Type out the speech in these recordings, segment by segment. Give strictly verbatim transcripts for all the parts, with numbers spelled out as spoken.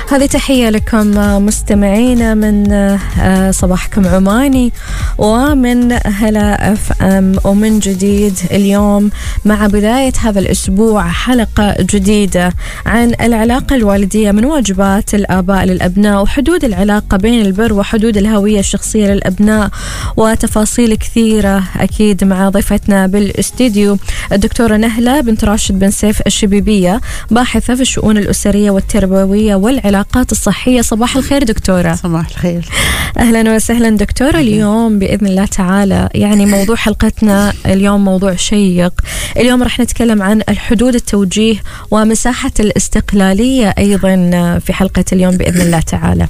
هذه تحية لكم مستمعينا من صباحكم عماني ومن هلا اف ام، ومن جديد اليوم مع بداية هذا الأسبوع حلقة جديدة عن العلاقة الوالدية من واجبات الآباء للأبناء وحدود العلاقة بين البر وحدود الهوية الشخصية للأبناء، وتفاصيل كثيرة أكيد مع ضيفتنا بالاستديو الدكتورة نهلة بنت راشد بن سيف الشبيبية، باحثة في الشؤون الأسرية والتربوية والعلاقات الصحية. صباح الخير دكتورة. صباح الخير، أهلا وسهلا دكتورة. اليوم بإذن الله تعالى يعني موضوع حلقتنا اليوم موضوع شيق. اليوم رح نتكلم عن الحدود التوجيه ومساحة الاستقلالية أيضا في حلقة اليوم بإذن الله تعالى.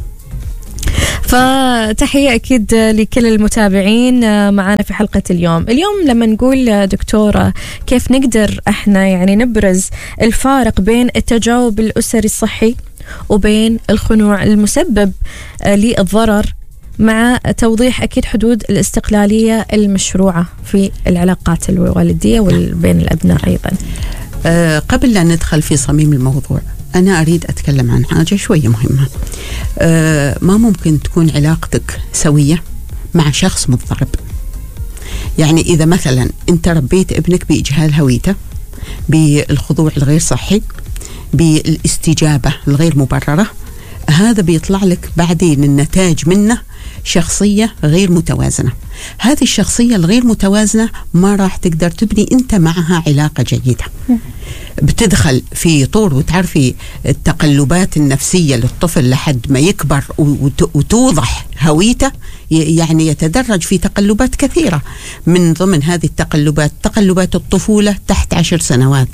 فتحية أكيد لكل المتابعين معنا في حلقة اليوم. اليوم لما نقول دكتورة كيف نقدر احنا يعني نبرز الفارق بين التجاوب الأسري الصحي وبين الخنوع المسبب للضرر، مع توضيح أكيد حدود الاستقلالية المشروعة في العلاقات الوالدية وبين الأبناء أيضا. أه قبل لا ندخل في صميم الموضوع، أنا أريد أتكلم عن حاجة شوية مهمة. أه ما ممكن تكون علاقتك سوية مع شخص مضطرب. يعني إذا مثلا أنت ربيت ابنك بإجهال هويته، بالخضوع الغير صحي، بالاستجابة الغير مبررة، هذا بيطلع لك بعدين النتاج منه شخصية غير متوازنة. هذه الشخصية الغير متوازنة ما راح تقدر تبني أنت معها علاقة جيدة. بتدخل في طور، وتعرفي التقلبات النفسية للطفل لحد ما يكبر وتوضح هويته، يعني يتدرج في تقلبات كثيرة. من ضمن هذه التقلبات تقلبات الطفولة تحت عشر سنوات،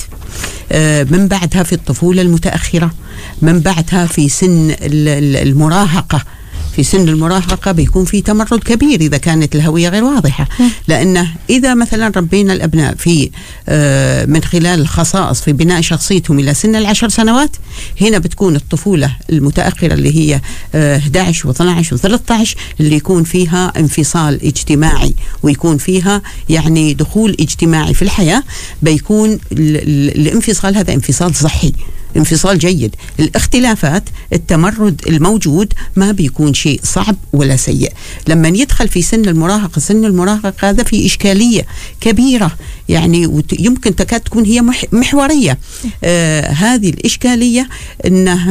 من بعدها في الطفولة المتأخرة، من بعدها في سن المراهقة. في سن المراهقة بيكون في تمرد كبير إذا كانت الهوية غير واضحة، لأنه إذا مثلا ربينا الأبناء في من خلال الخصائص في بناء شخصيتهم إلى سن العشر سنوات، هنا بتكون الطفولة المتأخرة اللي هي أحد عشر واثني عشر وثلاثة عشر اللي يكون فيها انفصال اجتماعي ويكون فيها يعني دخول اجتماعي في الحياة. بيكون الانفصال هذا انفصال صحي، انفصال جيد. الاختلافات، التمرد الموجود ما بيكون شيء صعب ولا سيء. لما يدخل في سن المراهقة، سن المراهقة هذا في إشكالية كبيرة، يعني يمكن تكاد تكون هي محورية. آه هذه الإشكالية أنه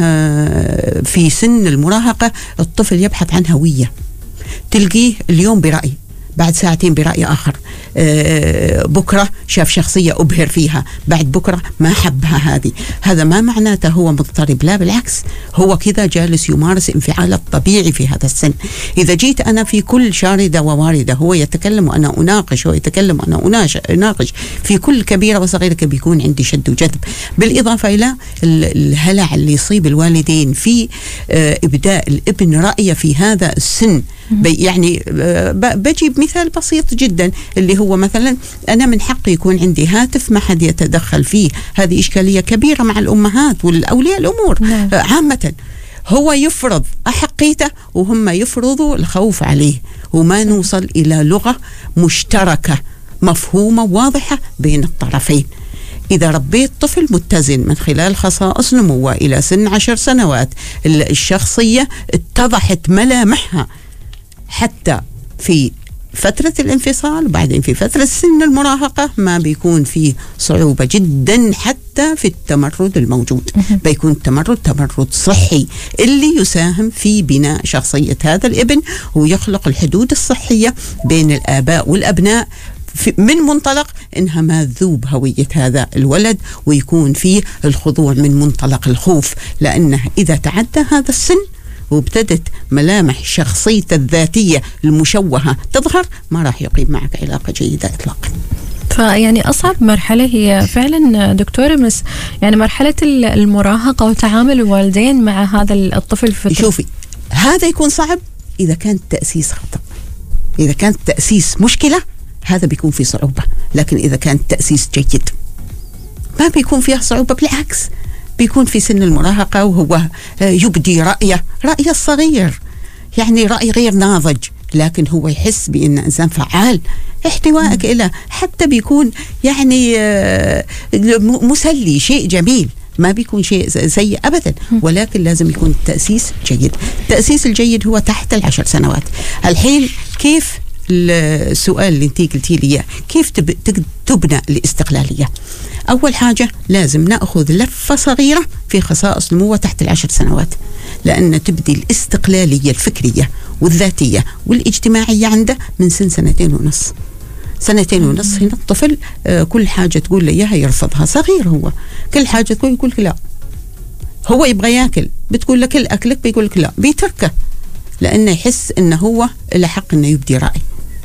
في سن المراهقة الطفل يبحث عن هوية، تلقيه اليوم برأي، بعد ساعتين برأي آخر، أه بكرة شاف شخصية أبهر فيها، بعد بكرة ما حبها. هذه هذا ما معناته هو مضطرب، لا بالعكس، هو كذا جالس يمارس انفعاله الطبيعي في هذا السن. إذا جيت أنا في كل شاردة وواردة هو يتكلم وأنا أناقش، هو يتكلم وأنا أناقش، في كل كبيرة وصغيرة بيكون عندي شد وجذب. بالإضافة إلى الهلع اللي يصيب الوالدين في أه إبداء الابن رأيه في هذا السن. يعني بجيب مثال بسيط جدا، اللي هو مثلا أنا من حقي يكون عندي هاتف ما حد يتدخل فيه. هذه إشكالية كبيرة مع الأمهات والأولياء الأمور عامة. هو يفرض أحقيته وهم يفرضوا الخوف عليه، وما نوصل إلى لغة مشتركة مفهومة واضحة بين الطرفين. إذا ربيت طفل متزن من خلال خصائص نموه إلى سن عشر سنوات، الشخصية اتضحت ملامحها حتى في فترة الانفصال، وبعدين في فترة سن المراهقة ما بيكون فيه صعوبة جدا حتى في التمرد الموجود. بيكون التمرد تمرد صحي اللي يساهم في بناء شخصية هذا الابن ويخلق الحدود الصحية بين الآباء والأبناء، من منطلق إنها ما تذوب هوية هذا الولد ويكون فيه الخضوع من منطلق الخوف. لأنه إذا تعدى هذا السن وابتدت ملامح شخصيته الذاتية المشوهة تظهر، ما راح يقيم معك علاقة جيدة إطلاقا. فيعني أصعب مرحلة هي فعلا دكتورة مس يعني مرحلة المراهقة وتعامل الوالدين مع هذا الطفل في شوفي، هذا يكون صعب إذا كان تأسيس خطأ. إذا كان تأسيس مشكلة هذا بيكون فيه صعوبة، لكن إذا كان تأسيس جيد ما بيكون فيها صعوبة، بالعكس بيكون في سن المراهقة وهو يبدي رأيه رأيه الصغير، يعني رأي غير ناضج، لكن هو يحس بأن إنسان فعال. احتوائك إلى حتى بيكون يعني مسلي، شيء جميل. ما بيكون شيء سيء أبدا، ولكن لازم يكون التأسيس جيد. التأسيس الجيد هو تحت العشر سنوات. الحين كيف السؤال اللي انتي قلتي لي كيف تبنى الاستقلالية؟ أول حاجة لازم نأخذ لفة صغيرة في خصائص نموه تحت العشر سنوات، لأن تبدي الاستقلالية الفكرية والذاتية والاجتماعية عنده من سن سنتين ونص. سنتين ونص هنا الطفل كل حاجة تقول له إياها يرفضها، صغير هو، كل حاجة تقول يقول لك لا. هو يبغى ياكل، بتقول لك كل أكلك، بيقول لك لا، بيتركه لأنه يحس إنه هو له حق إنه يبدي رأي.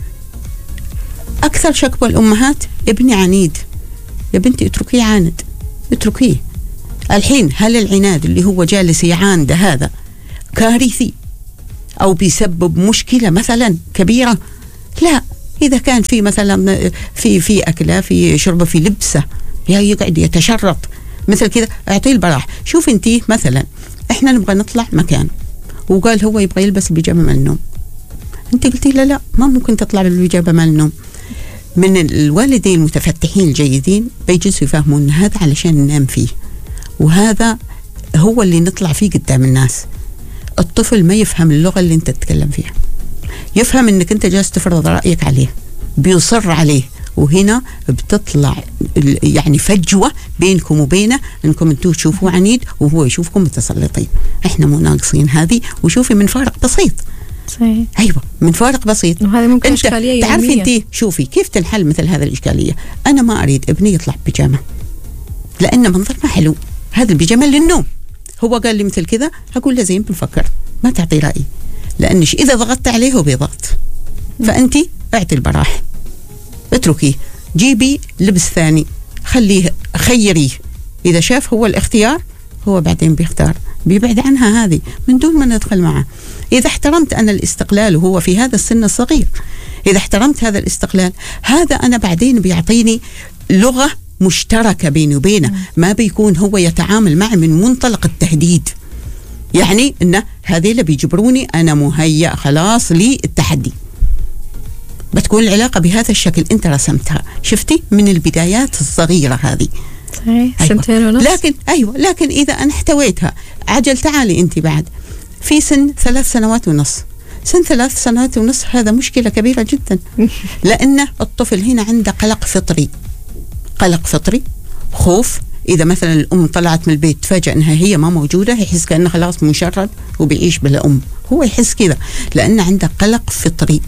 أكثر شكوى الأمهات ابني عنيد. يا بنتي اتركيه عاند، اتركيه. الحين هل العناد اللي هو جالس يعاند هذا كارثي أو بيسبب مشكلة مثلا كبيرة؟ لا. إذا كان في مثلا في في أكله، في شربه، في لبسه، يا يقعد يتشرط مثل كذا، أعطيه البراح. شوف أنتي مثلا إحنا نبغى نطلع مكان وقال هو يبغى يلبس البيجامة مال النوم، أنت قلتي لا لا ما ممكن تطلع بالبيجامة مال النوم. من الوالدين المتفتحين الجيدين بيجلسوا يفهموا أن هذا علشان ننام فيه، وهذا هو اللي نطلع فيه قدام الناس. الطفل ما يفهم اللغة اللي أنت تتكلم فيها، يفهم أنك أنت جالس تفرض رأيك عليه، بيصر عليه، وهنا بتطلع يعني فجوة بينكم وبينه، أنكم أنتوا تشوفوا عنيد وهو يشوفكم متسلطين. إحنا مو ناقصين هذه، وشوفي من فارق بسيط. صحيح. أيوة من فارق بسيط. وهذا ممكن إشكالية تعرفي يومية. أنت شوفي كيف تنحل مثل هذا الإشكالية. أنا ما أريد ابني يطلع بيجامة لأن منظر ما حلو، هذا البيجامة للنوم. هو قال لي مثل كذا، أقول له زين بنفكر، ما تعطي رأي، لأنش إذا ضغطت عليه هو بيضغط. فأنتي اعطي البراح، اتركيه، جيبي لبس ثاني، خليه خيريه. إذا شاف هو الاختيار هو بعدين بيختار، بيبعد عنها هذه من دون ما ندخل معه. إذا احترمت أنا الاستقلال وهو في هذا السن الصغير، إذا احترمت هذا الاستقلال، هذا أنا بعدين بيعطيني لغة مشتركة بيني وبينه، ما بيكون هو يتعامل معي من منطلق التهديد، يعني إنه هذه اللي بيجبروني أنا مهيأ خلاص للتحدي. بتكون العلاقة بهذا الشكل أنت رسمتها، شفتي من البدايات الصغيرة هذه. صحيح. سنتين ونص. لكن أيوة لكن إذا أنا احتويتها، عجل تعالي أنت بعد في سن ثلاث سنوات ونص. سن ثلاث سنوات ونص هذا مشكلة كبيرة جدا، لأن الطفل هنا عنده قلق فطري، قلق فطري، خوف. إذا مثلا الأم طلعت من البيت تفاجأ أنها هي ما موجودة، يحس كأنه خلاص مشرد وبيعيش بلا أم، هو يحس كذا لأن عنده قلق فطري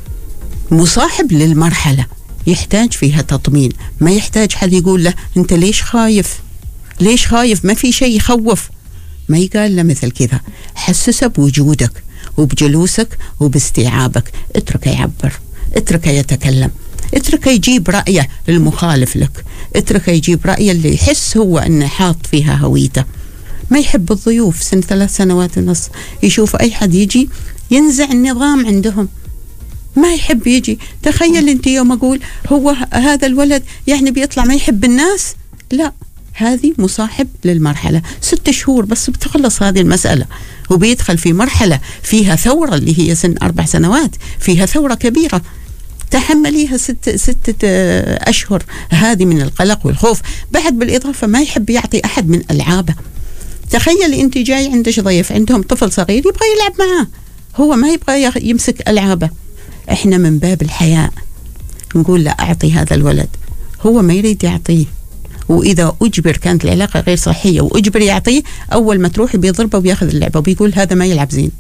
مصاحب للمرحلة، يحتاج فيها تطمين. ما يحتاج حد يقول له أنت ليش خايف، ليش خايف، ما في شيء يخوف. ما يقال له مثل كذا، حسسه بوجودك وبجلوسك وباستيعابك، اتركه يعبر، اتركه يتكلم، اتركه يجيب رأيه المخالف لك، اتركه يجيب رأيه اللي يحس هو أنه حاط فيها هويته. ما يحب الضيوف سن ثلاث سنوات ونص، يشوف أي حد يجي ينزع النظام عندهم، ما يحب يجي. تخيل انت يوم اقول هو هذا الولد يعني بيطلع ما يحب الناس، لا، هذه مصاحب للمرحلة. ست شهور بس بتخلص هذه المسألة، وبيدخل في مرحلة فيها ثورة اللي هي سن أربع سنوات، فيها ثورة كبيرة تحمليها ست ستة أشهر هذه من القلق والخوف. بعد بالإضافة ما يحب يعطي أحد من ألعابه. تخيل انت جاي عندك ضيف عندهم طفل صغير يبغى يلعب معاه، هو ما يبغى يمسك ألعابه. احنا من باب الحياء نقول لا، أعطي هذا الولد، هو ما يريد يعطيه، وإذا أجبر كانت العلاقة غير صحية وأجبر يعطيه، أول ما تروحي بيضربه وبياخذ اللعبة وبيقول هذا ما يلعب زين.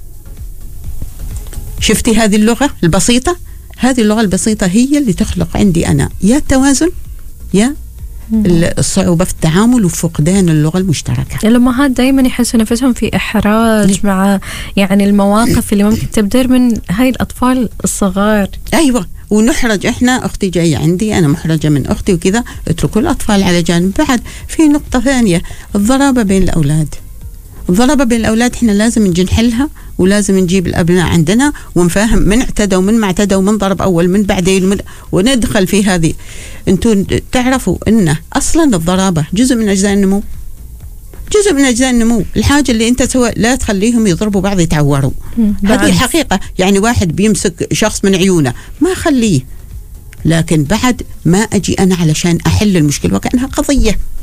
شفتي هذه اللغة البسيطة؟ هذه اللغة البسيطة هي اللي تخلق عندي أنا يا التوازن يا الصعوبة في التعامل وفقدان اللغة المشتركة. الأمهات دائما يحسوا نفسهم في إحراج ليه؟ مع يعني المواقف اللي ممكن تبدر من هاي الأطفال الصغار. أيوة، ونحرج إحنا. أختي جاية عندي، أنا محرجة من أختي وكذا، اتركوا الأطفال على جانب. بعد في نقطة ثانية، الضرابة بين الأولاد. الضربة بين الأولاد إحنا لازم نجي نحلها، ولازم نجيب الأبناء عندنا ونفهم من اعتدى ومن ما اعتدى ومن ضرب أول من بعدين ومن وندخل في هذه. أنتوا تعرفوا أن أصلا الضرابة جزء من أجزاء النمو، جزء من أجزاء النمو. الحاجة اللي أنت تسوي لا تخليهم يضربوا بعض يتعوروا، هذه حقيقة. يعني واحد بيمسك شخص من عيونه ما خليه، لكن بعد ما أجي أنا علشان أحل المشكلة وكأنها قضية،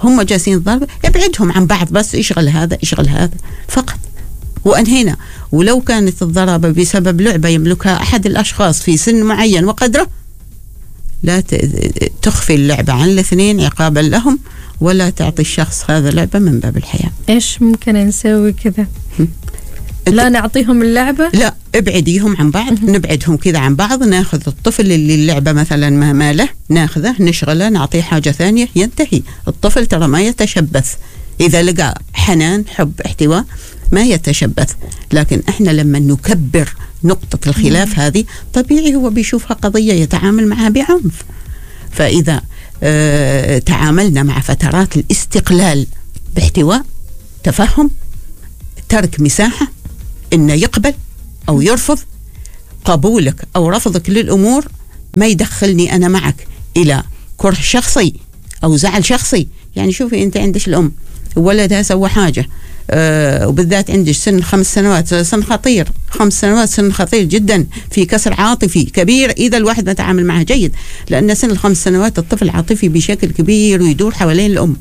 هم جالسين ضرب، ابعدهم عن بعض، بس اشغل هذا اشغل هذا فقط وأنهينا. ولو كانت الضربة بسبب لعبة يملكها أحد الأشخاص في سن معين وقدره، لا تخفي اللعبة عن الاثنين عقابا لهم، ولا تعطي الشخص هذا لعبة من باب الحياة. إيش ممكن نسوي كذا؟ لا نعطيهم اللعبة؟ لا، ابعديهم عن بعض، نبعدهم كذا عن بعض، ناخذ الطفل اللي اللعبة مثلا ما ماله ناخذه نشغله نعطيه حاجة ثانية، ينتهي. الطفل ترى ما يتشبث، إذا لقى حنان حب احتواء ما يتشبث، لكن احنا لما نكبر نقطة الخلاف هذه طبيعي هو بيشوفها قضية يتعامل معها بعنف. فإذا اه تعاملنا مع فترات الاستقلال باحتواء، تفهم، ترك مساحة إنه يقبل أو يرفض، قبولك أو رفضك للأمور ما يدخلني أنا معك إلى كره شخصي أو زعل شخصي. يعني شوفي أنت عندش الأم ولدها سوى حاجة، أه وبالذات عندك سن خمس سنوات، سن خطير، خمس سنوات سن خطير جدا، في كسر عاطفي كبير إذا الواحد ما تعامل معه جيد، لأن سن الخمس سنوات الطفل عاطفي بشكل كبير ويدور حوالين الأم.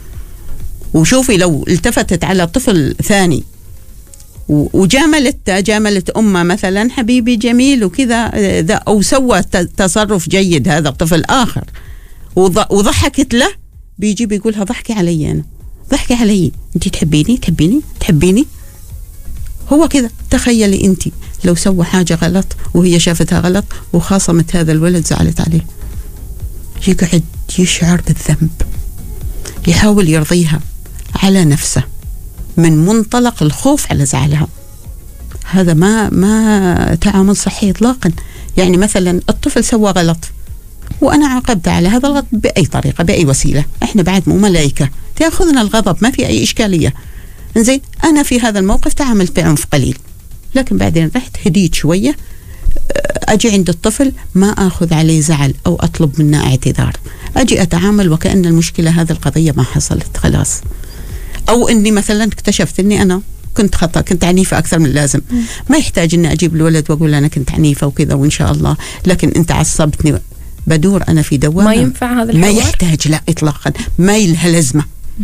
وشوفي لو التفتت على طفل ثاني وجاملت جاملت أمه مثلا حبيبي جميل وكذا، أو سوى تصرف جيد هذا الطفل آخر وضحكت له، بيجي بيقولها ضحكي علي، أنا ضحكي علي، أنت تحبيني تحبيني تحبيني هو كذا. تخيلي أنت لو سوى حاجة غلط وهي شافتها غلط وخاصمت هذا الولد زعلت عليه، يقعد يشعر بالذنب، يحاول يرضيها على نفسه من منطلق الخوف على زعلها. هذا ما ما تعامل صحي إطلاقا. يعني مثلا الطفل سوى غلط وأنا عاقبت على هذا الغلط بأي طريقة بأي وسيلة، إحنا بعد مو ملائكة، تأخذنا الغضب ما في أي إشكالية. إنزين أنا في هذا الموقف تعاملت بعنف قليل، لكن بعدين رحت هديت شوية، أجي عند الطفل ما أخذ عليه زعل أو أطلب منه اعتذار، أجي أتعامل وكأن المشكلة هذه القضية ما حصلت خلاص. أو إني مثلا اكتشفت إني أنا كنت خطأ، كنت عنيفة أكثر من اللازم، ما يحتاج إني أجيب الولد وأقول أنا كنت عنيفة وكذا وإن شاء الله، لكن أنت عصبتني، بدور أنا في دوامة. ما ينفع هذا الحوار، ما يحتاج، لا إطلاقا، ما يلها لازمة.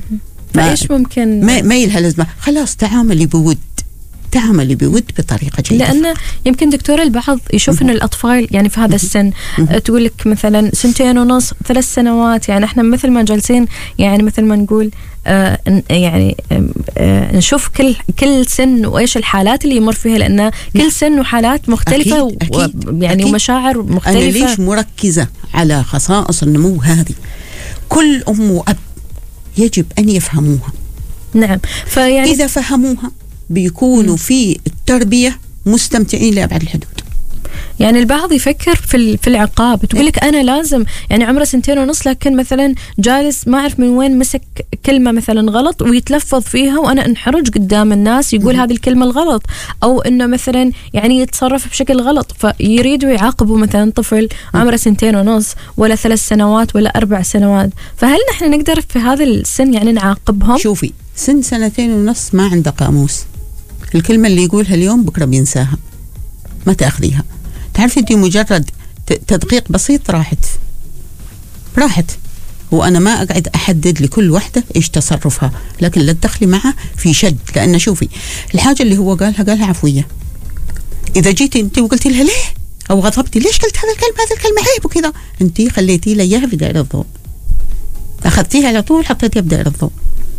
فإيش ممكن ما, ما يلها لازمة، خلاص تعاملي بود، تعاملي بود بطريقة جيدة. لأن يمكن دكتور البعض يشوف إن الأطفال يعني في هذا السن، تقول لك مثلا سنتين ونص ثلاث سنوات، يعني إحنا مثل ما جالسين يعني مثل ما نقول آه يعني آه نشوف كل كل سن وإيش الحالات اللي يمر فيها، لأن كل سن وحالات مختلفة أكيد أكيد يعني أكيد ومشاعر مختلفة. أنا ليش مركزة على خصائص النمو هذه؟ كل أم وأب يجب أن يفهموها. نعم، فيعني إذا فهموها بيكونوا في التربية مستمتعين لأبعد الحدود. يعني البعض يفكر في في العقاب، تقول لك أنا لازم يعني عمره سنتين ونص لكن مثلا جالس ما أعرف من وين مسك كلمة مثلا غلط ويتلفظ فيها وأنا انحرج قدام الناس يقول هذه الكلمة الغلط، أو إنه مثلا يعني يتصرف بشكل غلط، فيريدوا يعاقبوا مثلا طفل عمره سنتين ونص ولا ثلاث سنوات ولا أربع سنوات. فهل نحن نقدر في هذا السن يعني نعاقبهم؟ شوفي سن سنتين ونص ما عنده قاموس، الكلمة اللي يقولها اليوم بكرة بينساها، ما تأخذيها. تعرفي دي مجرد تدقيق بسيط راحت راحت وأنا ما أقعد أحدد لكل واحدة إيش تصرفها، لكن لا تدخلي معها في شد، لأن شوفي الحاجة اللي هو قالها قالها عفوية. إذا جيتي أنت وقلتي لها ليه أو غضبتي ليش قلت هذا الكلمة، هذا الكلمة عيب وكذا، أنت خليتي لها إياها في دائرة الضوء، أخذتيها على طول حطيتيها بدائرة الضوء،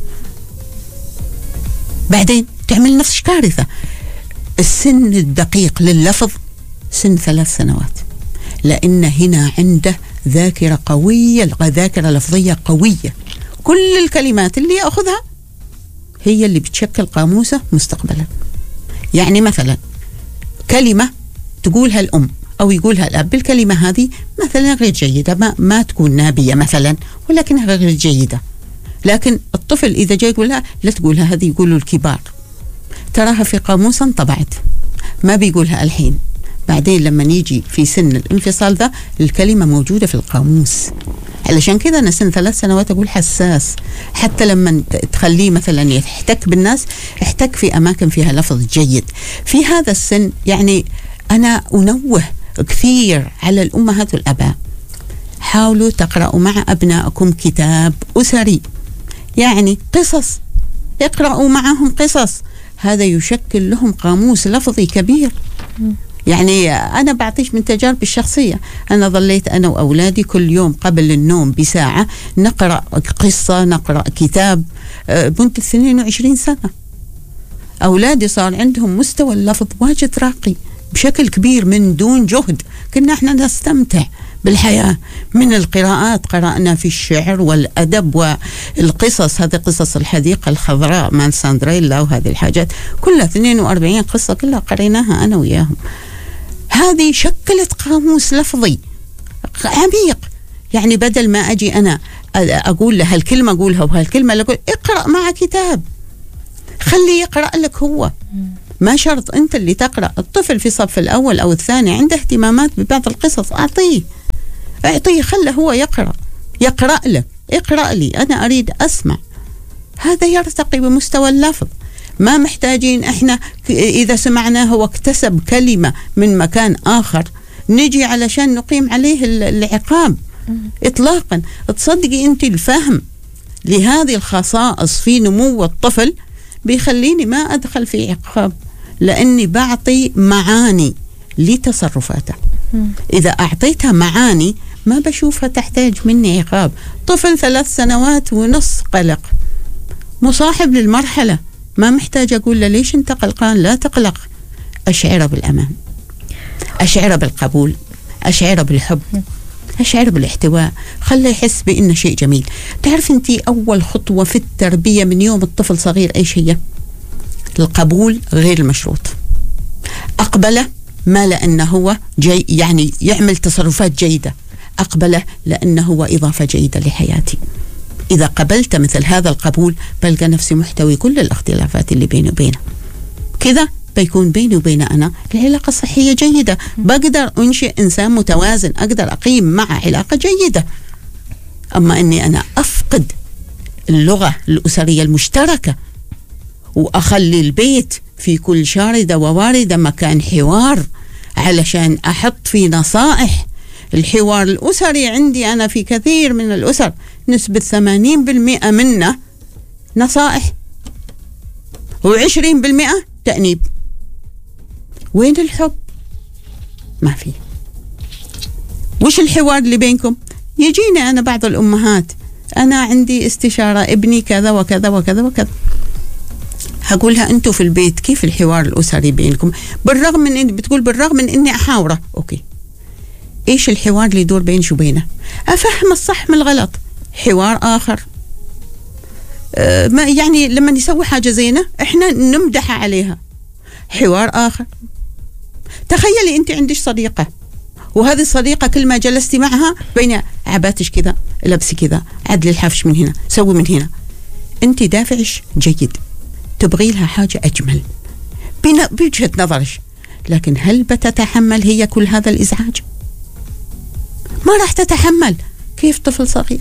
بعدين تعمل نفس كارثة. السن الدقيق لللفظ سن ثلاث سنوات، لأن هنا عنده ذاكرة قوية، ذاكرة لفظية قوية، كل الكلمات اللي يأخذها هي اللي بتشكل قاموسه مستقبلا. يعني مثلا كلمة تقولها الأم أو يقولها الأب، الكلمة هذه مثلا غير جيدة، ما, ما تكون نابية مثلا ولكنها غير جيدة، لكن الطفل إذا جاء يقولها لا تقولها، هذه يقولوا الكبار، تراها في قاموس انطبعت، ما بيقولها الحين، بعدين لما نيجي في سن الانفصال ذا الكلمة موجودة في القاموس. علشان كذا أنا سن ثلاث سنوات أقول حساس، حتى لما تخليه مثلا يحتك بالناس احتك في أماكن فيها لفظ جيد. في هذا السن يعني أنا أنوه كثير على الأمهات والأباء، حاولوا تقرأوا مع أبنائكم كتاب أسري يعني قصص، اقرأوا معهم قصص، هذا يشكل لهم قاموس لفظي كبير. يعني أنا بعطيش من تجاربي الشخصية، أنا ظليت أنا وأولادي كل يوم قبل النوم بساعة نقرأ قصة، نقرأ كتاب مدة اثنين وعشرين سنة. أولادي صار عندهم مستوى اللفظ واجد راقي بشكل كبير من دون جهد. كنا احنا نستمتع بالحياة من القراءات، قرأنا في الشعر والأدب والقصص، هذه قصص الحديقة الخضراء مال ساندريلا وهذه الحاجات كلها اثنين وأربعين قصة كلها قريناها أنا وياهم. هذه شكلت قاموس لفظي عميق. يعني بدل ما أجي أنا أقول له هالكلمة أقولها وهالكلمة أقول، اقرأ مع كتاب، خليه يقرأ لك هو، ما شرط أنت اللي تقرأ. الطفل في صف الأول أو الثاني عنده اهتمامات ببعض القصص، أعطيه أعطيه خله هو يقرأ يقرأ لك، اقرأ لي أنا أريد أسمع. هذا يرتقي بمستوى اللفظ. ما محتاجين إحنا إذا سمعناه واكتسب كلمة من مكان آخر نجي علشان نقيم عليه العقاب إطلاقا. تصدقي أنت الفهم لهذه الخصائص في نمو الطفل بيخليني ما أدخل في عقاب، لأني بعطي معاني لتصرفاته. إذا أعطيتها معاني ما بشوفها تحتاج مني عقاب. طفل ثلاث سنوات ونص قلق مصاحب للمرحلة، ما محتاج أقول له ليش أنت قلقان، لا تقلق. أشعره بالأمان، أشعره بالقبول، أشعره بالحب، أشعره بالاحتواء، خليه يحس بأنه شيء جميل. تعرف أنت أول خطوة في التربية من يوم الطفل صغير إيش هي؟ القبول غير المشروط. أقبله ما لأنه هو جي يعني يعمل تصرفات جيدة، أقبله لأنه هو إضافة جيدة لحياتي. إذا قبلت مثل هذا القبول بلقى نفسي محتوي كل الاختلافات اللي بيني وبينه، كذا بيكون بيني وبين أنا العلاقة الصحية جيدة، بقدر أنشئ إنسان متوازن، أقدر أقيم مع علاقة جيدة. أما أني أنا أفقد اللغة الأسرية المشتركة وأخلي البيت في كل شاردة وواردة مكان حوار علشان أحط فيه نصائح. الحوار الأسري عندي أنا في كثير من الأسر نسبة ثمانين بالمئة منه نصائح وعشرين بالمئة تأنيب. وين الحب؟ ما فيه. وش الحوار اللي بينكم؟ يجيني أنا بعض الأمهات، أنا عندي استشارة ابني كذا وكذا وكذا وكذا، هقولها أنتوا في البيت كيف الحوار الأسري بينكم؟ بالرغم من إن بتقول بالرغم من إني أحاوره، أوكي إيش الحوار اللي يدور بينش وبينه؟ أفهم الصح من الغلط. حوار آخر أه ما يعني لما نسوي حاجة زينة إحنا نمدح عليها. حوار آخر، تخيلي أنت عندك صديقة وهذه الصديقة كل ما جلستي معها بين عباتش كذا، لبسي كذا، عدلي الحفش من هنا، سوي من هنا، أنت دافعش جيد، تبغي لها حاجة أجمل بوجهة نظرش، لكن هل بتتحمل هي كل هذا الإزعاج؟ ما راح تتحمل. كيف طفل صغير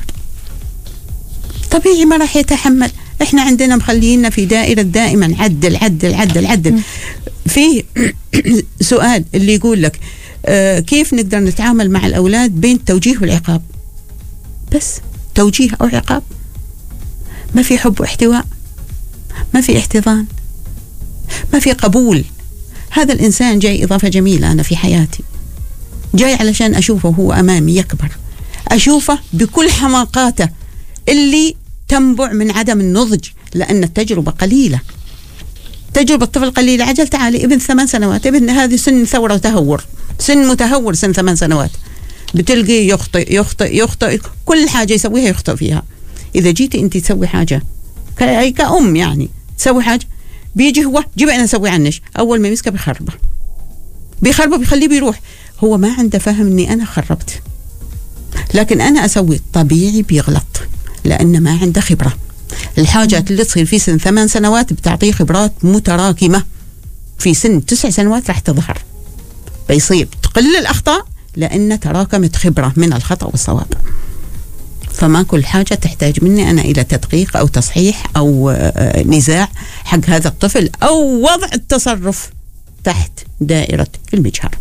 طبيعي ما راح يتحمل. احنا عندنا مخلينا في دائرة دائما عدل عدل عدل عدل. في سؤال اللي يقول لك اه كيف نقدر نتعامل مع الأولاد بين التوجيه والعقاب؟ بس توجيه أو عقاب، ما في حب واحتواء، ما في احتضان، ما في قبول. هذا الإنسان جاي إضافة جميلة أنا في حياتي، جاي علشان أشوفه هو أمامي يكبر، أشوفه بكل حماقاته اللي تنبع من عدم النضج، لأن التجربة قليلة، تجربة الطفل قليلة. عجل تعالي ابن ثمان سنوات، ابن هذه سن ثورة وتهور، سن متهور، سن ثمان سنوات، بتلقي يخطئ يخطئ يخطئ كل حاجة يسويها يخطئ فيها. إذا جيتي أنت تسوي حاجة كأم يعني تسوي حاجة، بيجي هو جيب أنا أسوي عنش، أول ما يمسكه بيخربه بيخربه بيخليه بيروح. هو ما عنده فهم إني أنا خربت، لكن أنا أسوي طبيعي بيغلط لأن ما عنده خبرة. الحاجات اللي تصير في سن ثمان سنوات بتعطيه خبرات متراكمة، في سن تسع سنوات راح تظهر، بيصير تقل الأخطاء لأن تراكمت خبرة من الخطأ والصواب. فما كل حاجة تحتاج مني أنا إلى تدقيق أو تصحيح أو نزاع حق هذا الطفل أو وضع التصرف تحت دائرة المجهر.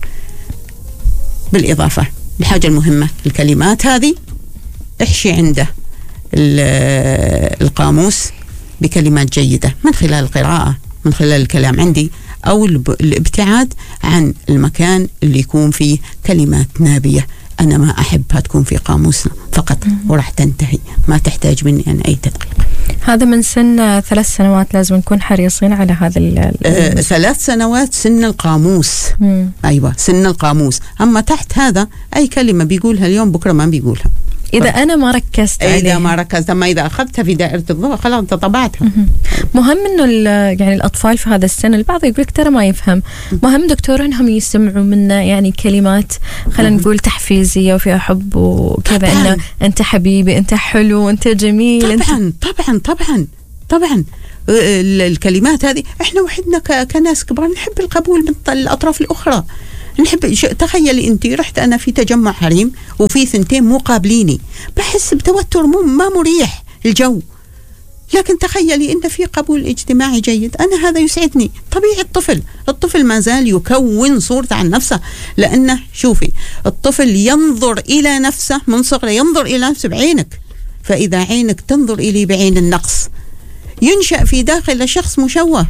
بالإضافة الحاجة المهمة الكلمات هذه احشي عنده القاموس بكلمات جيدة من خلال القراءة، من خلال الكلام عندي، أو الابتعاد عن المكان اللي يكون فيه كلمات نابية أنا ما أحبها تكون في قاموسنا فقط وراح تنتهي، ما تحتاج مني أنا أي تدقيق. هذا من سن ثلاث سنوات لازم نكون حريصين على هذا آه ثلاث سنوات سن القاموس. مم. أيوة سن القاموس. أما تحت هذا أي كلمة بيقولها اليوم بكرة ما بيقولها. إذا أنا ما ركزت عليها، إذا ما ركزت، أما إذا أخذتها في دائرة الضوء خلاص أنت طبعتها. مهم إنه يعني الأطفال في هذا السن، البعض يقول لك ترى ما يفهم، مهم دكتور إنهم يسمعوا منا يعني كلمات خلينا نقول تحفيزية وفيها حب وكذا، إنه أنت حبيبي، أنت حلو، أنت جميل. طبعا أنت طبعا طبعا طبعا الكلمات هذه إحنا وحدنا كناس كبار نحب القبول من الأطراف الأخرى. نحب. تخيلي انت رحت انا في تجمع حريم وفي ثنتين مو قابليني، بحس بتوتر، مو ما مريح الجو. لكن تخيلي ان في قبول اجتماعي جيد، انا هذا يسعدني. طبيعي الطفل الطفل ما زال يكون صورته عن نفسه، لانه شوفي الطفل ينظر الى نفسه من صغره، ينظر الى نفسه بعينك، فاذا عينك تنظر اليه بعين النقص ينشأ في داخل شخص مشوه.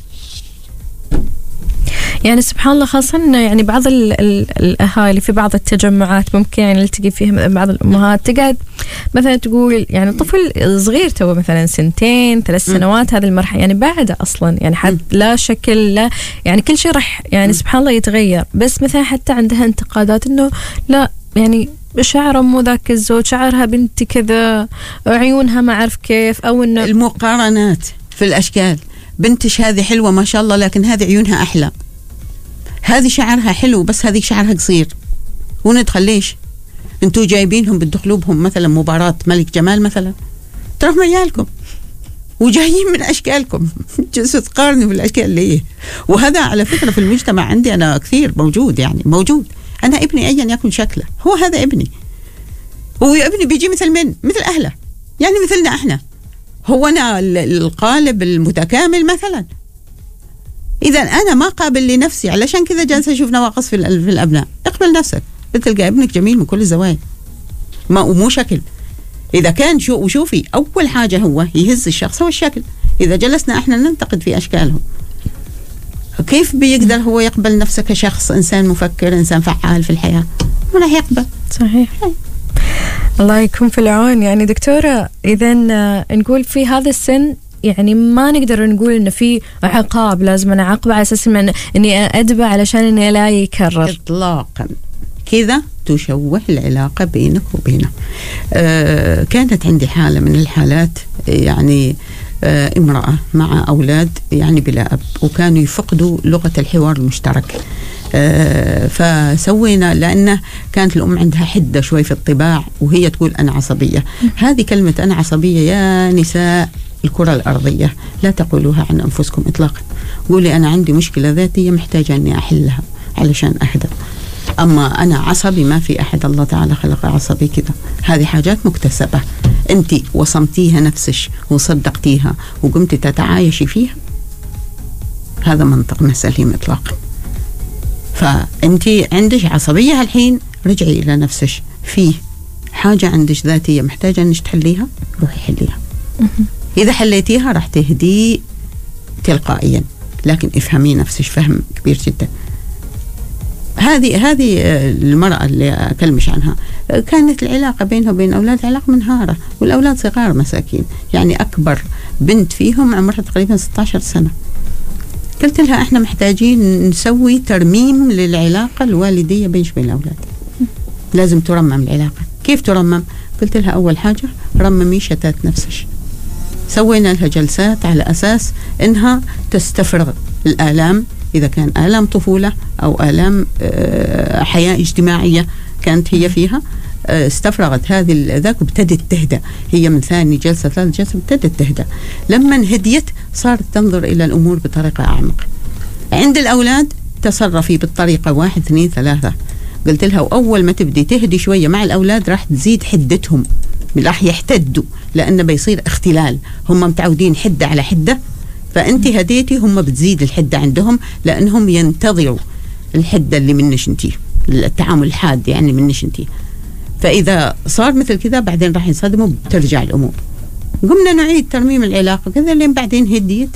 يعني سبحان الله، خاصة إنه يعني بعض ال ال الأهالي في بعض التجمعات ممكن يعني نلتقي فيها بعض الأمهات تقعد مثلا تقول يعني طفل صغير تو مثلا سنتين ثلاث سنوات، هذه المرحلة يعني بعد أصلا يعني حتى لا شكل لا يعني كل شيء راح يعني سبحان الله يتغير، بس مثلا حتى عندها انتقادات إنه لا يعني شعره مو ذاك الزوج، شعرها بنتي كذا، عيونها ما أعرف كيف، أو إنه المقارنات في الأشكال. بنتش هذه حلوة ما شاء الله لكن هذه عيونها أحلى، هذه شعرها حلو بس هذه شعرها قصير. وندخل ليش؟ انتوا جايبينهم بتدخلوا بهم مثلا مباراة ملك جمال مثلا، ترى ميالكم وجايين من أشكالكم جلسوا تقارنوا بالأشكال ليه؟ وهذا على فكرة في المجتمع عندي أنا كثير موجود، يعني موجود. أنا ابني أيا يكن شكله هو هذا ابني، هو ابني بيجي مثل من؟ مثل أهله، يعني مثلنا احنا. هو أنا القالب المتكامل مثلا؟ إذا أنا ما قابل لنفسي، علشان كذا جالسة أشوف نواقص في الأبناء. اقبل نفسك، بتلقى ابنك جميل من كل الزوايا، ما ومو شكل. إذا كان شو وشوفي أول حاجة هو يهز الشخص هو الشكل. إذا جلسنا إحنا ننتقد في أشكالهم، كيف بيقدر هو يقبل نفسه كشخص إنسان مفكر، إنسان فعال في الحياة؟ ما راح يقبل. صحيح. هي. الله يكون في العون. يعني دكتورة، إذا نقول في هذا السن يعني ما نقدر نقول إنه في عقاب لازم أنا أعاقبه على أساس إني أدبه علشان إنه لا يكرر إطلاقا. كذا تشوه العلاقة بينك وبينه. آه كانت عندي حالة من الحالات، يعني آه امرأة مع أولاد يعني بلا أب، وكانوا يفقدوا لغة الحوار المشترك. آه فسوينا، لأنه كانت الأم عندها حدة شوي في الطباع، وهي تقول أنا عصبية. هذه كلمة أنا عصبية يا نساء الكرة الأرضية لا تقولوها عن أنفسكم إطلاقا. قولي أنا عندي مشكلة ذاتية محتاجة أني أحلها علشان أهدى. أما أنا عصبي ما في أحد، الله تعالى خلق عصبي كذا. هذه حاجات مكتسبة، أنت وصمتيها نفسك وصدقتيها وقمتي تتعايشي فيها، هذا منطق ما سليم إطلاقا. فأنت عندك عصبية الحين، رجعي إلى نفسك، في حاجة عندك ذاتية محتاجة أنك تحليها، روحي حليها. إذا حليتيها راح تهدي تلقائيا، لكن افهمي نفسك فهم كبير جدا. هذه هذه المرأة اللي أكلمش عنها، كانت العلاقة بينها وبين أولاد علاقة منهارة، والأولاد صغار مساكين، يعني أكبر بنت فيهم عمرها تقريبا ستة عشر سنة. قلت لها احنا محتاجين نسوي ترميم للعلاقة الوالدية بينش بين الأولاد، لازم ترمم العلاقة. كيف ترمم؟ قلت لها أول حاجة رممي شتات نفسك. سوينا لها جلسات على أساس إنها تستفرغ الآلام، إذا كان آلام طفولة أو آلام حياة اجتماعية كانت هي فيها، استفرغت هذه ذاك وابتدت تهدى. هي من ثاني جلسة ثالث جلسة ابتدت تهدى. لما هديت صارت تنظر إلى الأمور بطريقة أعمق. عند الأولاد تصرفي بالطريقة واحد اثنين ثلاثة. قلت لها وأول ما تبدي تهدي شوية مع الأولاد راح تزيد حدتهم، راح يحتدوا، لأنه بيصير اختلال. هم متعودين حدة على حدة، فأنت هديتي هم بتزيد الحدة عندهم، لأنهم ينتظروا الحدة اللي منش انتي، التعامل الحاد يعني منش انتي. فإذا صار مثل كذا بعدين راح ينصدموا، بترجع الأمور. قمنا نعيد ترميم العلاقة كذا لين بعدين هديت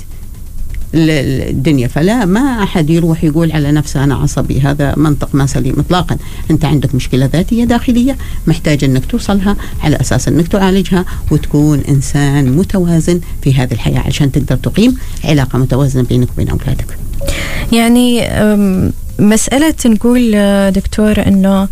الدنيا. فلا، ما أحد يروح يقول على نفسه أنا عصبي، هذا منطق ما سليم إطلاقا. أنت عندك مشكلة ذاتية داخلية محتاج أنك توصلها على أساس أنك تعالجها وتكون إنسان متوازن في هذه الحياة عشان تقدر تقيم علاقة متوازنة بينك وبين أولادك. يعني مسألة نقول دكتور أنه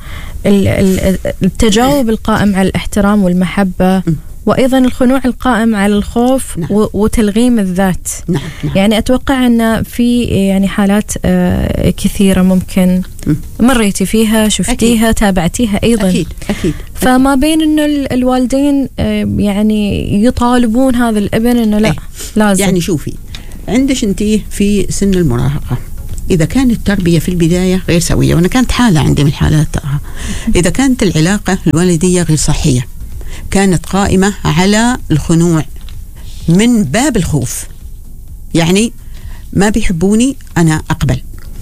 التجاوب القائم على الاحترام والمحبة م. وأيضا الخنوع القائم على الخوف نعم. وتلغيم الذات. نعم. نعم. يعني أتوقع أن في يعني حالات كثيرة ممكن مريتي فيها، شفتيها، أكيد. تابعتيها أيضا. أكيد. أكيد. فما بين أنه الوالدين يعني يطالبون هذا الابن أنه لا أي. لازم. يعني شوفي، عندش أنتي في سن المراهقة، إذا كانت التربية في البداية غير سوية، وأنا كانت حالة عندي من الحالات تراها، إذا كانت العلاقة الوالدية غير صحية، كانت قائمة على الخنوع من باب الخوف، يعني ما بيحبوني أنا أقبل،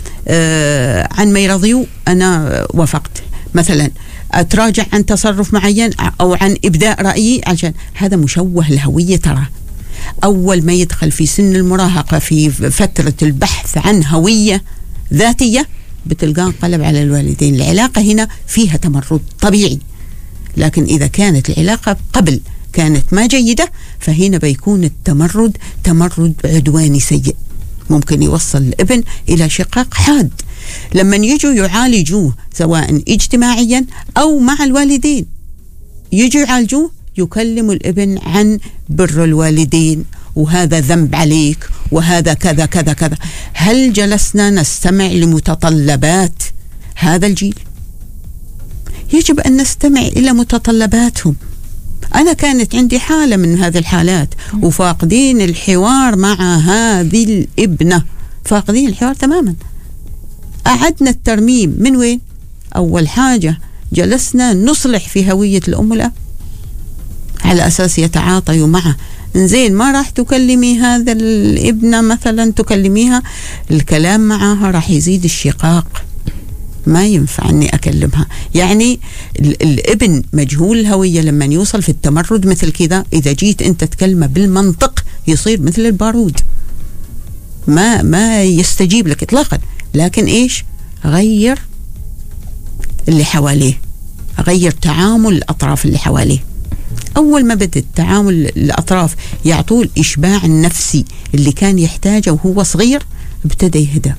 آه عن ما يرضيوا أنا وافقت، مثلا أتراجع عن تصرف معين أو عن إبداء رأيي، عشان هذا مشوه الهوية. ترى أول ما يدخل في سن المراهقة في فترة البحث عن هوية ذاتية بتلقاه انقلب على الوالدين. العلاقة هنا فيها تمرد طبيعي، لكن إذا كانت العلاقة قبل كانت ما جيدة فهنا بيكون التمرد تمرد عدواني سيء، ممكن يوصل الابن إلى شقاق حاد. لما يجوا يعالجوه سواء اجتماعيا أو مع الوالدين، يجوا يعالجوه يكلموا الابن عن بر الوالدين، وهذا ذنب عليك، وهذا كذا كذا كذا. هل جلسنا نستمع لمتطلبات هذا الجيل؟ يجب أن نستمع إلى متطلباتهم. أنا كانت عندي حالة من هذه الحالات وفاقدين الحوار مع هذه الابنة، فاقدين الحوار تماما. أعدنا الترميم من وين؟ أول حاجة جلسنا نصلح في هوية الأم والأب على أساس يتعاطيوا معه. زين، ما راح تكلمي هذا الابنة مثلا، تكلميها، الكلام معها راح يزيد الشقاق، ما ينفع أني أكلمها. يعني الابن مجهول الهوية لما يوصل في التمرد مثل كذا، إذا جيت أنت تكلمه بالمنطق يصير مثل البارود، ما ما يستجيب لك إطلاقا. لكن إيش؟ غير اللي حواليه، غير تعامل الأطراف اللي حواليه. أول ما بدأ تعامل الأطراف يعطوه الإشباع النفسي اللي كان يحتاجه وهو صغير، ابتدى يهدى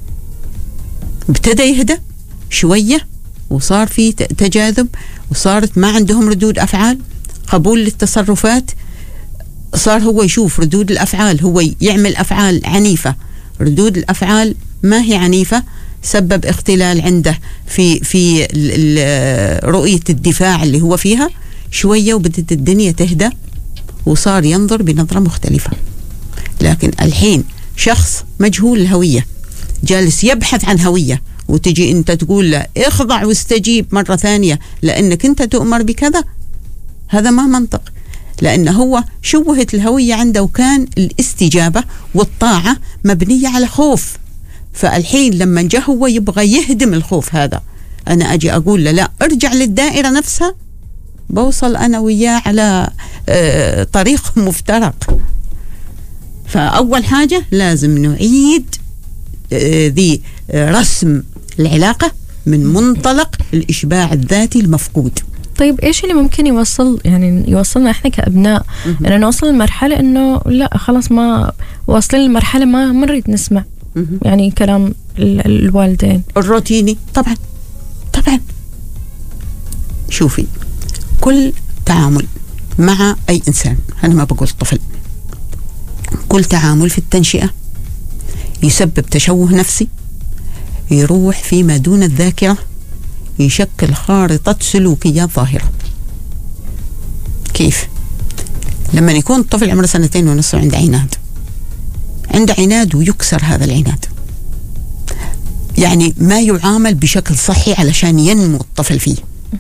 ابتدى يهدى شوية، وصار في تجاذب، وصارت ما عندهم ردود أفعال، قبول للتصرفات. صار هو يشوف ردود الأفعال، هو يعمل أفعال عنيفة، ردود الأفعال ما هي عنيفة، سبب اختلال عنده في في رؤية الدفاع اللي هو فيها. شوية وبدت الدنيا تهدى، وصار ينظر بنظرة مختلفة. لكن الحين شخص مجهول الهوية جالس يبحث عن هوية، وتجي أنت تقول له اخضع واستجيب مرة ثانية لأنك أنت تؤمر بكذا، هذا ما منطق، لأنه هو شوهت الهوية عنده، وكان الاستجابة والطاعة مبنية على خوف. فالحين لما جاء هو يبغى يهدم الخوف هذا، أنا أجي أقول له لا، ارجع للدائرة نفسها، بوصل أنا وياه على اه طريق مفترق. فأول حاجة لازم نعيد اه ذي اه رسم العلاقة من منطلق الإشباع الذاتي المفقود. طيب إيش اللي ممكن يوصل يعني يوصلنا إحنا كأبناء أن نوصل لمرحلة إنه لا خلاص ما واصلين لمرحلة ما ما نريد نسمع يعني كلام الوالدين الروتيني؟ طبعا طبعا. شوفي، كل تعامل مع أي إنسان، أنا ما بقول طفل، كل تعامل في التنشئة يسبب تشوه نفسي، يروح فيما دون الذاكرة، يشكل خارطة سلوكيات ظاهرة. كيف؟ لما يكون الطفل عمره سنتين ونصف عنده عناد، عنده عناد ويكسر هذا العناد، يعني ما يعامل بشكل صحي علشان ينمو الطفل فيه.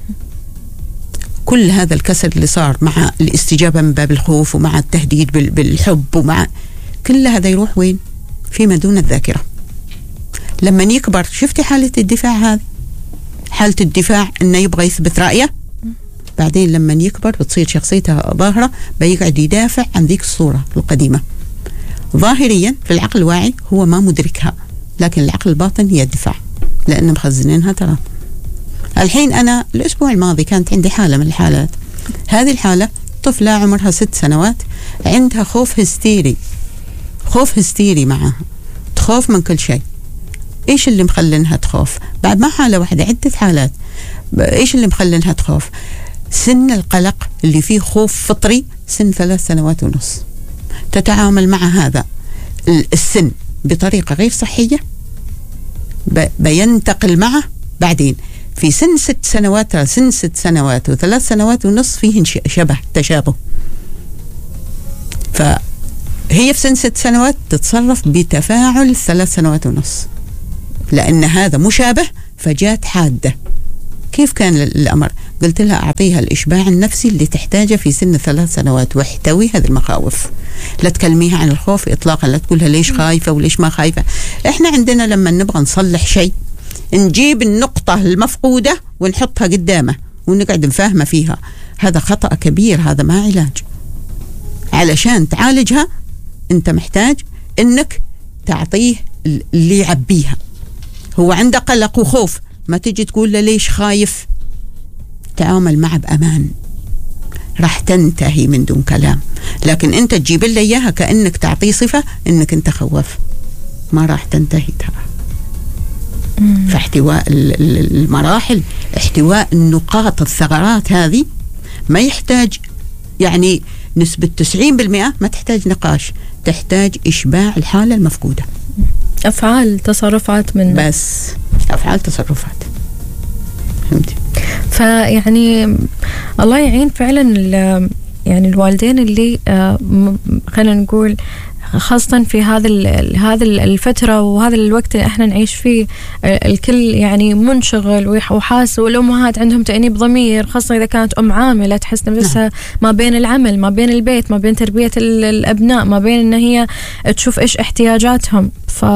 كل هذا الكسر اللي صار مع الاستجابة من باب الخوف ومع التهديد بالحب ومع كل هذا يروح وين؟ فيما دون الذاكرة. لما يكبر، شفتي حالة الدفاع هذه؟ حالة الدفاع انه يبغى يثبت رأيه، بعدين لما يكبر بتصير شخصيته ظاهرة بيقعد يدافع عن ذيك الصورة القديمة. ظاهريا في العقل الواعي هو ما مدركها، لكن العقل الباطن يدفع لأنه مخزنينها. ترى الحين أنا الأسبوع الماضي كانت عندي حالة من الحالات، هذه الحالة طفلة عمرها ست سنوات عندها خوف هستيري، خوف هستيري معها، تخوف من كل شيء. إيش اللي مخلنها تخوف؟ بعد ما حالة واحدة، عدة حالات. إيش اللي مخلنها تخوف؟ سن القلق اللي فيه خوف فطري سن ثلاث سنوات ونص. تتعامل مع هذا السن بطريقة غير صحية، بينتقل معه بعدين في سن ست سنوات. سن ست سنوات وثلاث سنوات ونص فيهن شبه تشابه، فهي في سن ست سنوات تتصرف بتفاعل ثلاث سنوات ونص، لأن هذا مشابه فجات حادة. كيف كان الأمر؟ قلت لها أعطيها الإشباع النفسي اللي تحتاجه في سن ثلاث سنوات واحتوي هذه المخاوف. لا تكلميها عن الخوف إطلاقا، لا تقولها ليش خايفة وليش ما خايفة. إحنا عندنا لما نبغى نصلح شيء نجيب النقطة المفقودة ونحطها قدامه ونقعد نفهمه فيها، هذا خطأ كبير، هذا ما علاج. علشان تعالجها أنت محتاج أنك تعطيه اللي يعبيها. هو عنده قلق وخوف، ما تجي تقول له ليش خايف، تعامل معه بأمان، راح تنتهي من دون كلام. لكن أنت تجيب له إياها كأنك تعطيه صفة أنك أنت خوف، ما راح تنتهي. ترى فاحتواء المراحل، احتواء النقاط الثغرات هذه ما يحتاج يعني نسبة تسعين بالمئة، ما تحتاج نقاش، تحتاج إشباع الحالة المفقودة. أفعال تصرفات من بس أفعال تصرفات. فهمتي؟ فيعني الله يعين فعلا يعني الوالدين اللي خلينا نقول خاصة في هذا هذا الفترة وهذا الوقت اللي احنا نعيش فيه، الكل يعني منشغل وحاس، والأمهات عندهم تأنيب ضمير، خاصة إذا كانت أم عاملة تحس نفسها ما بين العمل، ما بين البيت، ما بين تربية الأبناء، ما بين إن هي تشوف إيش احتياجاتهم. ف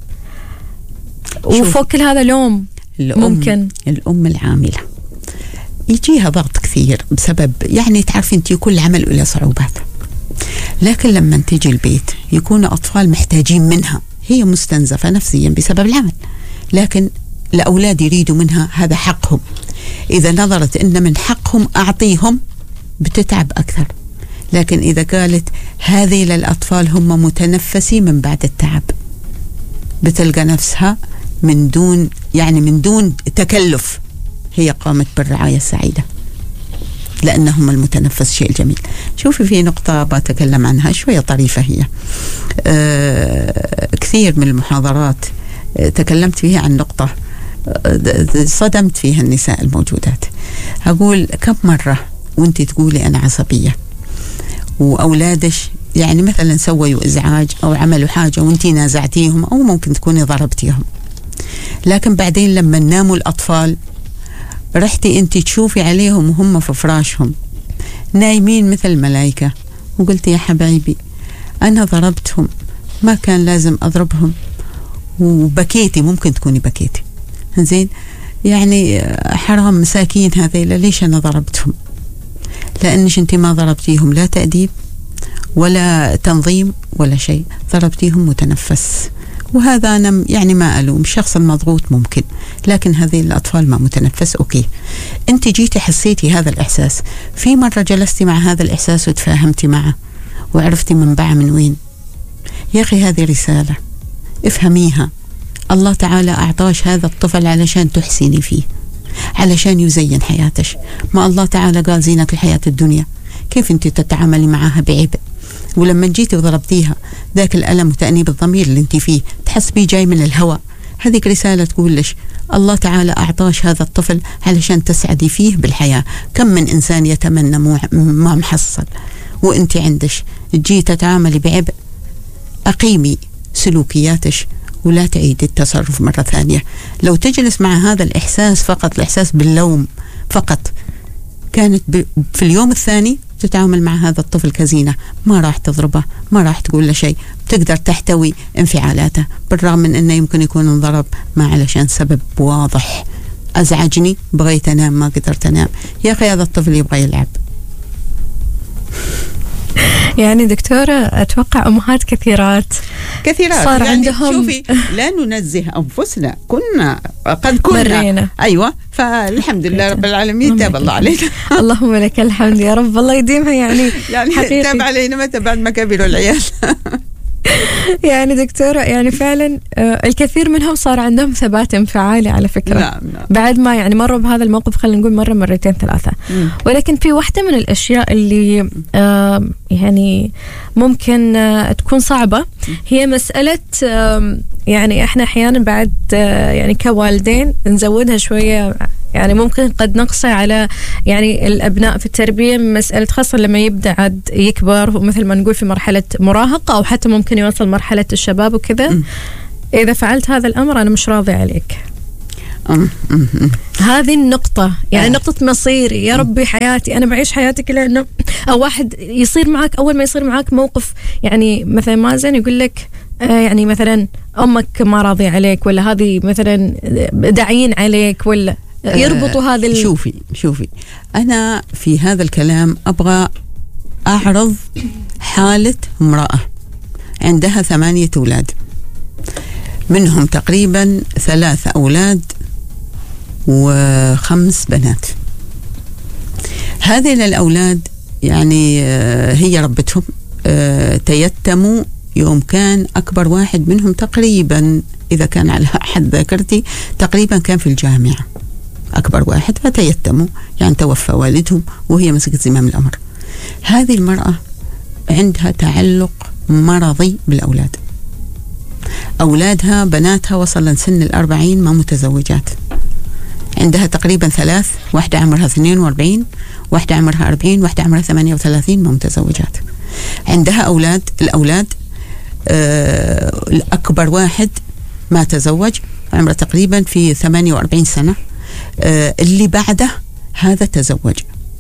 وفوق كل هذا لوم الأم ممكن الأم العاملة يجيها ضغط كثير بسبب يعني تعرفي أنت كل عمل له صعوبات، لكن لما تيجي البيت يكون أطفال محتاجين منها، هي مستنزفة نفسيا بسبب العمل، لكن الأولاد يريدوا منها، هذا حقهم. إذا نظرت إن من حقهم أعطيهم بتتعب أكثر. لكن إذا قالت هذه للأطفال هم متنفسي من بعد التعب، بتلقى نفسها من دون يعني من دون تكلف هي قامت بالرعاية السعيدة، لأنهم المتنفس شيء جميل. شوفي في نقطة بتكلم عنها شوية طريفة، هي أه كثير من المحاضرات أه تكلمت فيها عن نقطة أه صدمت فيها النساء الموجودات. أقول كم مرة وانت تقولي أنا عصبية وأولادش يعني مثلا سووا إزعاج أو عملوا حاجة وانت نازعتيهم أو ممكن تكوني ضربتيهم، لكن بعدين لما ناموا الأطفال رحتي انت تشوفي عليهم وهم في فراشهم نايمين مثل الملائكة، وقلتي يا حبايبي أنا ضربتهم، ما كان لازم أضربهم، وبكيتي، ممكن تكوني بكيتي زين، يعني حرام مساكين هذيلا، ليش أنا ضربتهم؟ لأنش انت ما ضربتيهم لا تأديب ولا تنظيم ولا شيء، ضربتيهم متنفس. وهذا أنا يعني ما ألوم الشخص المضغوط ممكن، لكن هذه الأطفال ما متنفس. أوكي، أنت جيتي حسيتي هذا الإحساس، في مرة جلستي مع هذا الإحساس وتفاهمتي معه وعرفتي منبعه من وين؟ يا أخي هذه رسالة افهميها. الله تعالى أعطاش هذا الطفل علشان تحسيني فيه، علشان يزين حياتش. ما الله تعالى قال زينة الحياة الدنيا، كيف أنت تتعاملي معها بعبء؟ ولما جيتي وضربتيها ذاك الألم وتأنيب الضمير اللي انت فيه تحسبيه جاي من الهواء، هذيك رسالة تقول لش الله تعالى أعطاش هذا الطفل علشان تسعدي فيه بالحياة. كم من إنسان يتمنى ما محصل وانت عندش تجي تتعاملي بعبء. أقيمي سلوكياتش ولا تعيدي التصرف مرة ثانية. لو تجلس مع هذا الإحساس فقط، الإحساس باللوم فقط، كانت في اليوم الثاني تتعامل مع هذا الطفل كزينة، ما راح تضربه، ما راح تقول له شيء، تقدر تحتوي انفعالاته، بالرغم من أنه يمكن يكون انضرب ما علشان سبب واضح أزعجني، بغيت أنام ما قدرت أنام. يا أخي هذا الطفل يبغى يلعب. يعني دكتورة أتوقع أمهات كثيرات كثيرات صار يعني عندهم شوفي لا ننزه أنفسنا، كنا قد كنا مرينا. أيوة، فالحمد لله رب العالمين تاب الله علينا. اللهم لك الحمد يا رب، الله يديمها يعني يعني حقيقي. تاب علينا متى؟ بعد ما كبروا العيال. يعني دكتورة يعني فعلا الكثير منهم صار عندهم ثبات انفعالي على فكرة. نعم نعم. بعد ما يعني مروا بهذا الموقف، خلينا نقول مرة مرتين ثلاثة. مم. ولكن في واحدة من الأشياء اللي آه يعني ممكن آه تكون صعبة، هي مسألة آه يعني احنا أحيانا بعد آه يعني كوالدين نزودها شوية، يعني ممكن قد نقصي على يعني الأبناء في التربية، مسألة خاصة لما يبدأ عاد يكبر مثل ما نقول في مرحلة مراهقة أو حتى ممكن يوصل مرحلة الشباب وكذا. إذا فعلت هذا الأمر أنا مش راضي عليك. أم أم أم. هذه النقطة يعني آه. نقطة مصيري يا ربي، حياتي أنا بعيش حياتي كلها. إنه أو واحد يصير معك، أول ما يصير معك موقف يعني مثلا مازن يقول لك آه يعني مثلا أمك ما راضي عليك، ولا هذه مثلا داعين عليك، ولا يربطوا هذا ال... شوفي شوفي أنا في هذا الكلام أبغى أعرض حالة امرأة عندها ثمانية أولاد، منهم تقريبا ثلاثة أولاد وخمس بنات. هذه الأولاد يعني هي ربتهم، تيتموا يوم كان أكبر واحد منهم تقريبا، إذا كان على حد ذاكرتي تقريبا كان في الجامعة أكبر واحد، فتيتموا يعني توفى والدهم وهي مسكت زمام الأمر. هذه المرأة عندها تعلق مرضي بالأولاد، أولادها بناتها وصل سن الأربعين ما متزوجات، عندها تقريبا ثلاث، واحدة عمرها اثنين وأربعين، واحدة عمرها أربعين، واحدة عمرها ثمانية وثلاثين ما متزوجات. عندها أولاد، الأولاد آه الأكبر واحد ما تزوج، عمره تقريبا في ثمانية وأربعين سنة، آه اللي بعده هذا تزوج،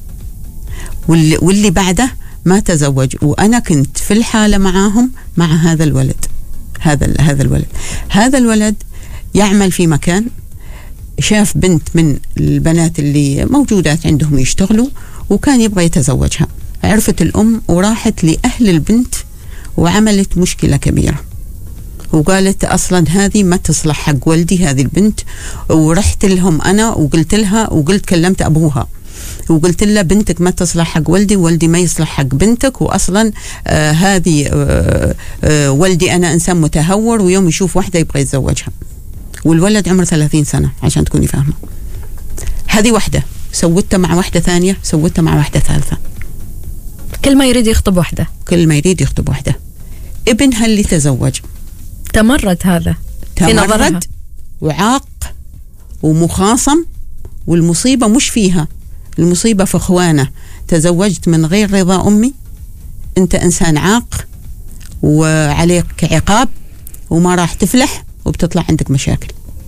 واللي, واللي بعده ما تزوج، وأنا كنت في الحالة معاهم مع هذا الولد. هذا هذا الولد هذا الولد يعمل في مكان، شاف بنت من البنات اللي موجودات عندهم يشتغلوا وكان يبغى يتزوجها. عرفت الأم وراحت لأهل البنت وعملت مشكلة كبيرة، وقالت أصلا هذه ما تصلح حق ولدي هذه البنت. ورحت لهم أنا وقلت لها، وقلت كلمت أبوها وقلت له بنتك ما تصلح حق ولدي، ولدي ما يصلح حق بنتك، وأصلا آه هذه آه آه ولدي أنا إنسان متهور، ويوم يشوف واحدة يبغى يتزوجها. والولد عمره ثلاثين سنة عشان تكوني فاهمة. هذه واحدة، سوتها مع واحدة ثانية، سوتها مع واحدة ثالثة. كل ما يريد يخطب واحدة، كل ما يريد يخطب واحدة. ابنها اللي تزوج تمرد، هذا في نظرها تمرد وعاق ومخاصم، والمصيبة مش فيها، المصيبة في اخوانه. تزوجت من غير رضا أمي، أنت إنسان عاق وعليك عقاب وما راح تفلح وبتطلع عندك مشاكل.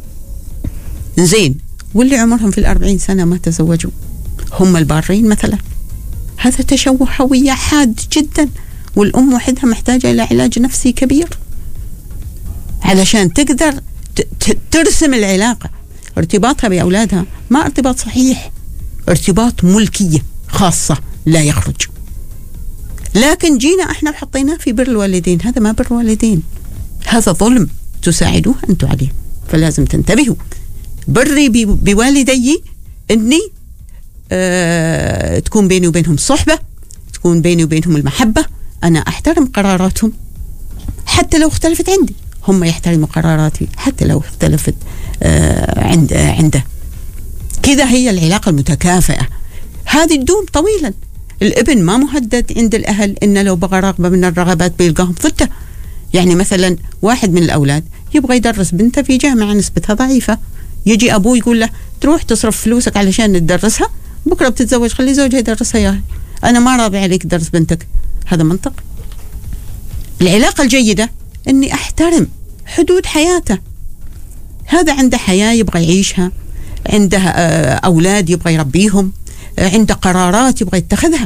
زين، واللي عمرهم في الأربعين سنة ما تزوجوا هم البارين مثلا. هذا تشوه هوية حاد جدا، والأم وحدها محتاجة إلى علاج نفسي كبير علشان تقدر ترسم العلاقة. ارتباطها بأولادها ما ارتباط صحيح، ارتباط ملكية خاصة لا يخرج. لكن جينا احنا وحطيناه في بر الوالدين، هذا ما بر والدين، هذا ظلم تساعدوه أنتم عليه. فلازم تنتبهوا. بري بوالدي أني أه تكون بيني وبينهم صحبة، تكون بيني وبينهم المحبة، أنا أحترم قراراتهم حتى لو اختلفت عندي، هم يحترموا قراراتي حتى لو اختلفت أه عند أه عنده. كذا هي العلاقة المتكافئة، هذه تدوم طويلا. الابن ما مهدد عند الأهل إن لو بغى رغبة من الرغبات بيلقاهم ضده. يعني مثلا واحد من الأولاد يبغى يدرس بنته في جامعة نسبتها ضعيفة، يجي أبوه يقول له تروح تصرف فلوسك علشان تدرسها، بكرة بتتزوج خلي زوجها يدرسها، يا أنا ما راضي عليك درس بنتك. هذا منطق؟ العلاقة الجيدة إني أحترم حدود حياته. هذا عنده حياة يبغى يعيشها، عنده أولاد يبغى يربيهم، عنده قرارات يبغى يتخذها.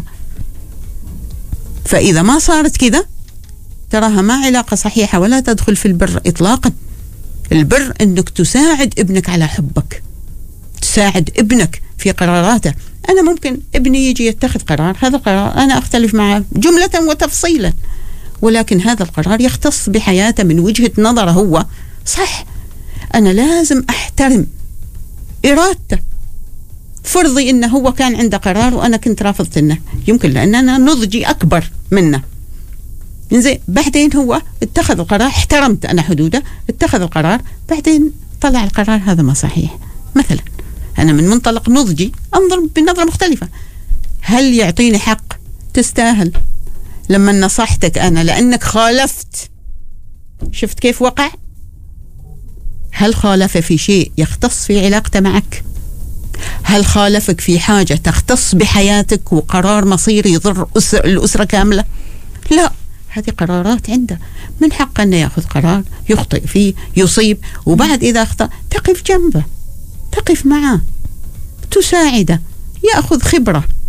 فإذا ما صارت كذا تراها ما علاقة صحيحة ولا تدخل في البر إطلاقا. البر أنك تساعد ابنك على حبك، تساعد ابنك في قراراته. أنا ممكن ابني يجي يتخذ قرار، هذا القرار أنا أختلف معه جملة وتفصيلا، ولكن هذا القرار يختص بحياته من وجهة نظره هو، صح. أنا لازم أحترم إرادته. فرضي إنه هو كان عنده قرار وأنا كنت رافضت إنه، يمكن لأننا نضجي أكبر منه. إنزين بعدين هو اتخذ القرار، احترمت أنا حدوده، اتخذ القرار، بعدين طلع القرار هذا ما صحيح. مثلا أنا من منطلق نضجي أنظر بنظرة مختلفة. هل يعطيني حق تستاهل لما نصحتك أنا لأنك خالفت؟ شفت كيف وقع؟ هل خالف في شيء يختص في علاقته معك؟ هل خالفك في حاجة تختص بحياتك وقرار مصيري يضر أسر الأسرة كاملة؟ لا، هذه قرارات عنده، من حقه أنه يأخذ قرار يخطئ فيه، يصيب، وبعد إذا أخطأ تقف جنبه، تقف معه، تساعده، يأخذ خبرة